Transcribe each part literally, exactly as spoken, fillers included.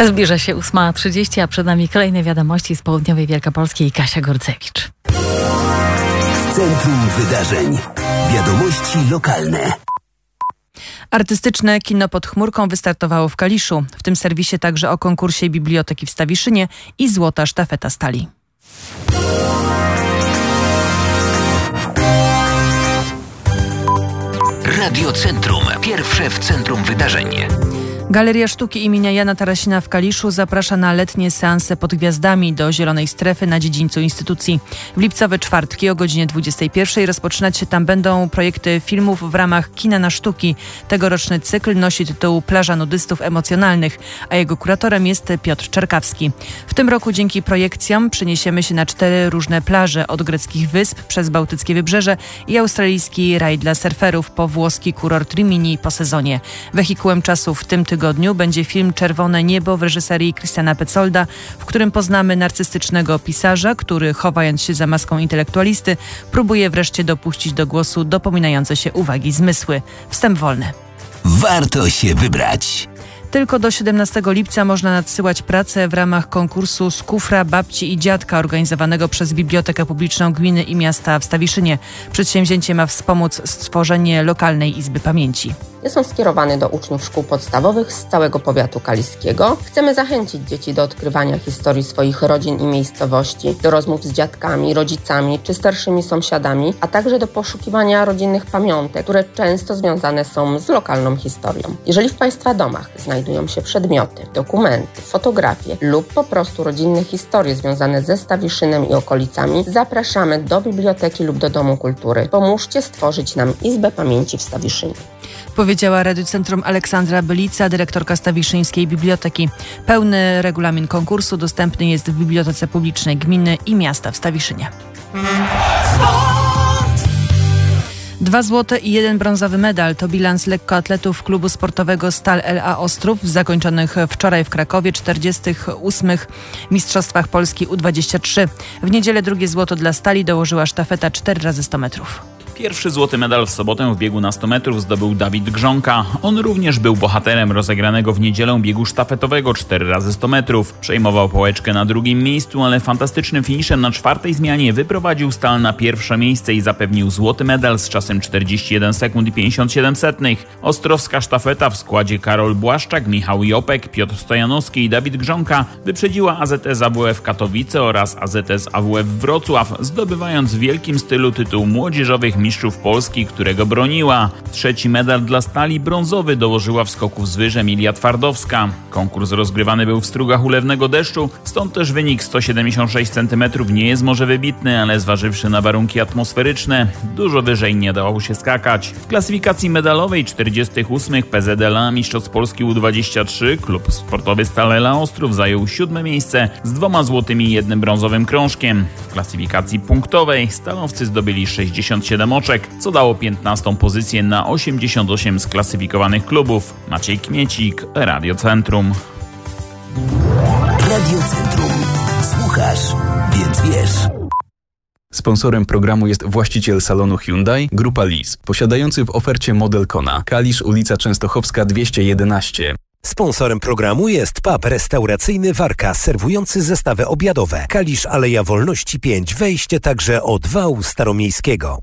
Zbliża się ósma trzydzieści, a przed nami kolejne wiadomości z południowej Wielkopolski i Kasia Gorcewicz. Centrum Wydarzeń. Wiadomości lokalne. Artystyczne kino pod chmurką wystartowało w Kaliszu. W tym serwisie także o konkursie Biblioteki w Stawiszynie i Złota Sztafeta Stali. Radio Centrum. Pierwsze w centrum wydarzeń. Galeria Sztuki imienia Jana Tarasina w Kaliszu zaprasza na letnie seanse pod gwiazdami do Zielonej Strefy na dziedzińcu instytucji. W lipcowe czwartki o godzinie dwudziestej pierwszej rozpoczynać się tam będą projekty filmów w ramach Kina na Sztuki. Tegoroczny cykl nosi tytuł Plaża nudystów emocjonalnych, a jego kuratorem jest Piotr Czerkawski. W tym roku dzięki projekcjom przeniesiemy się na cztery różne plaże, od greckich wysp przez bałtyckie wybrzeże i australijski raj dla surferów po włoski kurort Rimini po sezonie. Wehikułem czasu w tym tygodniu będzie film Czerwone niebo w reżyserii Christiana Petsolda, w którym poznamy narcystycznego pisarza, który chowając się za maską intelektualisty próbuje wreszcie dopuścić do głosu dopominające się uwagi zmysły. Wstęp wolny. Warto się wybrać. Tylko do siedemnastego lipca można nadsyłać pracę w ramach konkursu Z kufra babci i dziadka organizowanego przez Bibliotekę Publiczną Gminy i Miasta w Stawiszynie. Przedsięwzięcie ma wspomóc stworzenie lokalnej Izby Pamięci. Jest on skierowany do uczniów szkół podstawowych z całego powiatu kaliskiego. Chcemy zachęcić dzieci do odkrywania historii swoich rodzin i miejscowości, do rozmów z dziadkami, rodzicami czy starszymi sąsiadami, a także do poszukiwania rodzinnych pamiątek, które często związane są z lokalną historią. Jeżeli w Państwa domach znajdują się przedmioty, dokumenty, fotografie lub po prostu rodzinne historie związane ze Stawiszynem i okolicami, zapraszamy do biblioteki lub do Domu Kultury. Pomóżcie stworzyć nam Izbę Pamięci w Stawiszynie. Powiedziała Radiocentrum Aleksandra Bylica, dyrektorka Stawiszyńskiej Biblioteki. Pełny regulamin konkursu dostępny jest w Bibliotece Publicznej Gminy i Miasta w Stawiszynie. Dwa złote i jeden brązowy medal to bilans lekkoatletów klubu sportowego Stal L A Ostrów w zakończonych wczoraj w Krakowie czterdziestych ósmych Mistrzostwach Polski U dwadzieścia trzy. W niedzielę drugie złoto dla Stali dołożyła sztafeta cztery razy sto metrów. Pierwszy złoty medal w sobotę w biegu na sto metrów zdobył Dawid Grząka. On również był bohaterem rozegranego w niedzielę biegu sztafetowego cztery razy sto metrów. Przejmował pałeczkę na drugim miejscu, ale fantastycznym finiszem na czwartej zmianie wyprowadził Stal na pierwsze miejsce i zapewnił złoty medal z czasem czterdzieści jeden sekund i pięćdziesiąt siedem setnych. Ostrowska sztafeta w składzie Karol Błaszczak, Michał Jopek, Piotr Stojanowski i Dawid Grząka wyprzedziła A Z S A W F Katowice oraz A Z S A W F Wrocław, zdobywając w wielkim stylu tytuł młodzieżowych mistrzów Polski, którego broniła. Trzeci medal dla Stali brązowy dołożyła w skoku z wyż Emilia Twardowska. Konkurs rozgrywany był w strugach ulewnego deszczu, stąd też wynik sto siedemdziesiąt sześć centymetrów nie jest może wybitny, ale zważywszy na warunki atmosferyczne, dużo wyżej nie dało się skakać. W klasyfikacji medalowej czterdziestych ósmych P Z L A Mistrzostw Polski U dwadzieścia trzy klub sportowy Stal L A Ostrów zajął siódme miejsce z dwoma złotymi i jednym brązowym krążkiem. W klasyfikacji punktowej stalowcy zdobyli sześćdziesiąt siedem oczek, co dało piętnastą pozycję na osiemdziesiąt osiem sklasyfikowanych klubów. Maciej Kmiecik, Radio Centrum. Radio Centrum. Słuchasz, więc wiesz. Sponsorem programu jest właściciel salonu Hyundai, Grupa Lis, posiadający w ofercie model Kona. Kalisz, ulica Częstochowska dwieście jedenaście. Sponsorem programu jest pub restauracyjny Warka, serwujący zestawy obiadowe. Kalisz, Aleja Wolności pięć, wejście także od wału staromiejskiego.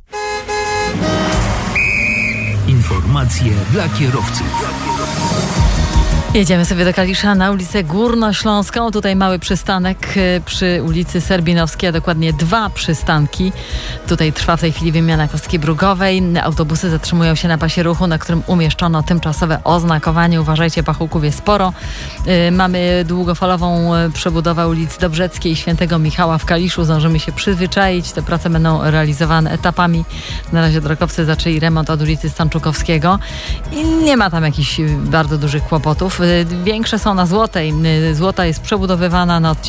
Informacje dla kierowców. Jedziemy sobie do Kalisza na ulicę Górnośląską. Tutaj mały przystanek przy ulicy Serbinowskiej, a dokładnie dwa przystanki. Tutaj trwa w tej chwili wymiana kostki brugowej. Autobusy zatrzymują się na pasie ruchu, na którym umieszczono tymczasowe oznakowanie. Uważajcie, pachołków jest sporo. Mamy długofalową przebudowę ulicy Dobrzeckiej i Świętego Michała w Kaliszu. Zdążymy się przyzwyczaić. Te prace będą realizowane etapami. Na razie drogowcy zaczęli remont od ulicy Stanczukowskiego i nie ma tam jakichś bardzo dużych kłopotów. Większe są na Złotej. Złota jest przebudowywana na odcinku